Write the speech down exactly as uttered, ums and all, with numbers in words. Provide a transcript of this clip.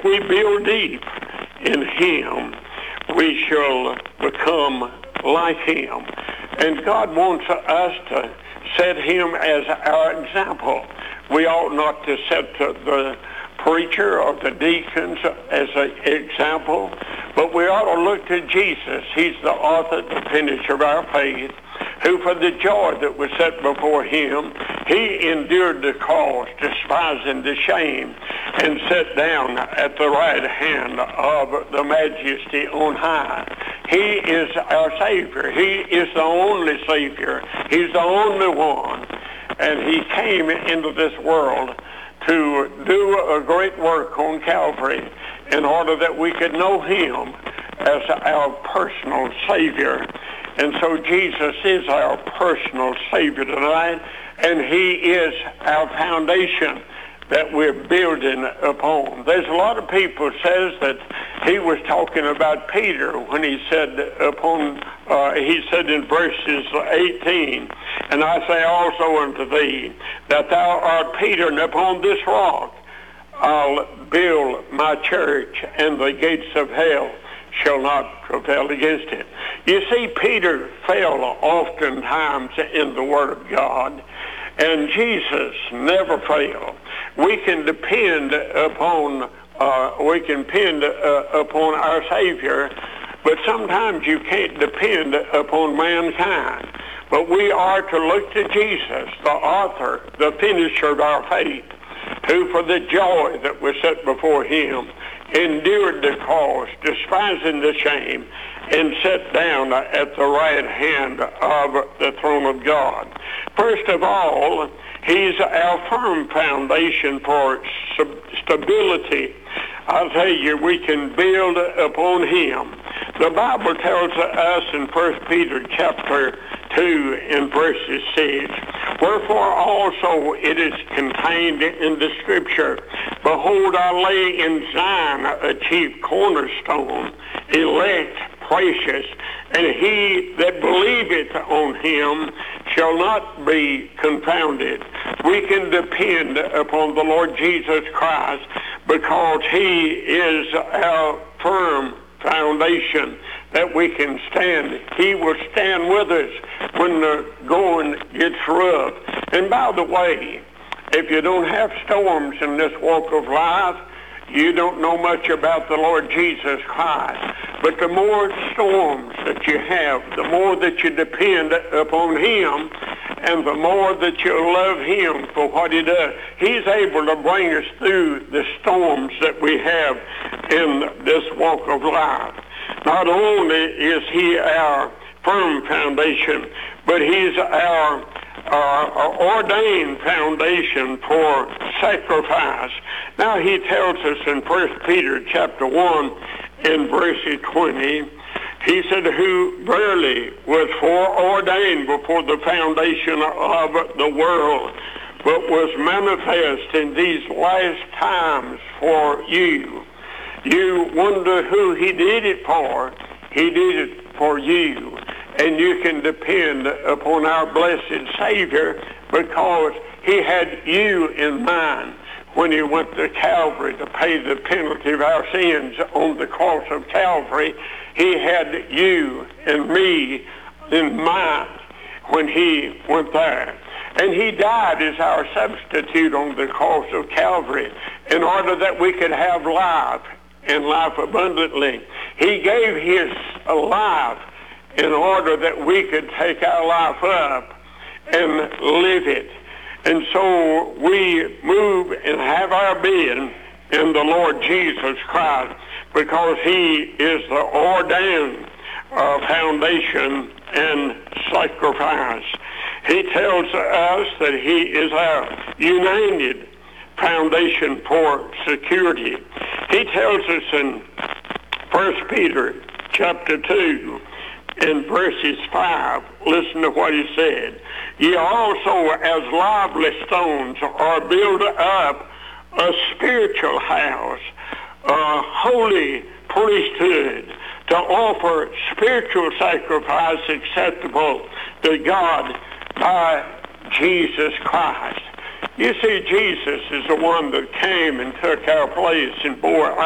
we build deep in him, we shall become like him. And God wants us to set him as our example. We ought not to set the preacher or the deacons as an example, but we ought to look to Jesus. He's the author, the finisher of our faith, who for the joy that was set before him, he endured the cross, despising the shame, and sat down at the right hand of the majesty on high. He is our Savior. He is the only Savior. He's the only one. And he came into this world to do a great work on Calvary in order that we could know him as our personal Savior. And so Jesus is our personal Savior tonight, and he is our foundation that we're building upon. There's a lot of people says that he was talking about Peter when he said upon, uh, he said in verses eighteen, and I say also unto thee that thou art Peter, and upon this rock I'll build my church, and the gates of hell shall not prevail against it. You see, Peter fell oftentimes in the Word of God, and Jesus never failed. We can depend upon uh, we can depend uh, upon our Savior, but sometimes you can't depend upon mankind. But we are to look to Jesus, the author, the finisher of our faith, who for the joy that was set before him endured the cross, despising the shame, and sat down at the right hand of the throne of God. First of all, he's our firm foundation for stability. I'll tell you, we can build upon him. The Bible tells us in First Peter chapter two in verses six, wherefore also it is contained in the scripture, behold, I lay in Zion a chief cornerstone, elect, precious, and he that believeth on him shall not be confounded. We can depend upon the Lord Jesus Christ because he is our firm foundation that we can stand. He will stand with us when the going gets rough. And by the way, if you don't have storms in this walk of life, you don't know much about the Lord Jesus Christ. But the more storms that you have, the more that you depend upon him, and the more that you love him for what he does. He's able to bring us through the storms that we have in this walk of life. Not only is he our firm foundation, but he's our, our, our ordained foundation for sacrifice. Now he tells us in First Peter chapter one in verse twenty, he said, who verily was foreordained before the foundation of the world, but was manifest in these last times for you. You wonder who he did it for. He did it for you. And you can depend upon our blessed Savior because he had you in mind when he went to Calvary to pay the penalty of our sins on the cross of Calvary. He had you and me in mind when he went there. And he died as our substitute on the cross of Calvary in order that we could have life and life abundantly. He gave his life in order that we could take our life up and live it. And so we move and have our being in the Lord Jesus Christ because he is the ordained uh, foundation and sacrifice. He tells us that he is our united foundation for security. He tells us in First Peter chapter two in verses five, listen to what he said. Ye also as lively stones are built up a spiritual house, a holy priesthood, to offer spiritual sacrifice acceptable to God by Jesus Christ. You see, Jesus is the one that came and took our place and bore